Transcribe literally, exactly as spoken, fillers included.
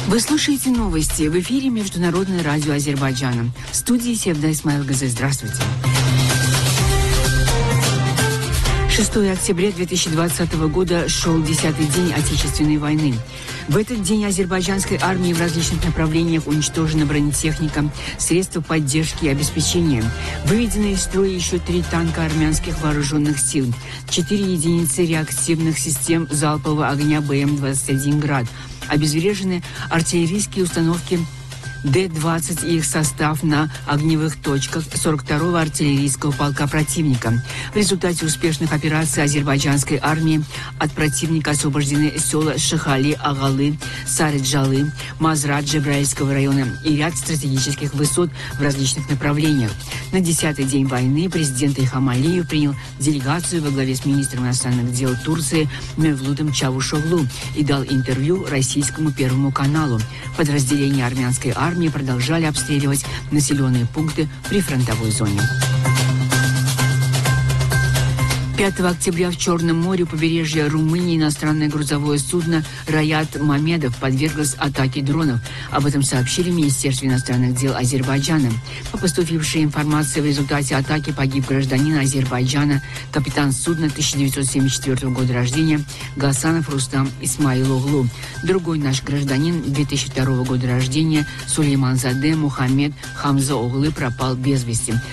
Вы слушаете новости. В эфире Международное радио Азербайджана. В студии Севда Исмаилгазе. Здравствуйте. шестого октября две тысячи двадцатого года шел десятый день Отечественной войны. В этот день азербайджанской армии в различных направлениях уничтожена бронетехника, средства поддержки и обеспечения. Выведены из строя еще три танка армянских вооруженных сил, четыре единицы реактивных систем залпового огня Б М двадцать один «Град», обезврежены артиллерийские установки Д двадцать и их состав на огневых точках сорок второго артиллерийского полка противника. В результате успешных операций азербайджанской армии от противника освобождены села Шахали, Агалы, Сариджалы, Мазрат Джебраильского района и ряд стратегических высот в различных направлениях. На десятый день войны президент Ильхам Алиев принял делегацию во главе с министром иностранных дел Турции Мевлудом Чавушоглу и дал интервью российскому Первому каналу. Подразделения армянской армии Армии продолжали обстреливать населенные пункты при фронтовой зоне. пятого октября в Черном море у побережья Румынии иностранное грузовое судно «Раят Мамедов» подверглось атаке дронов. Об этом сообщили в Министерстве иностранных дел Азербайджана. По поступившей информации, в результате атаки погиб гражданин Азербайджана, капитан судна тысяча девятьсот семьдесят четвёртого года рождения Гасанов Рустам Исмаилоглу. Другой наш гражданин две тысячи второго года рождения Сулейманзаде Мухаммед Хамзаоглы пропал без вести.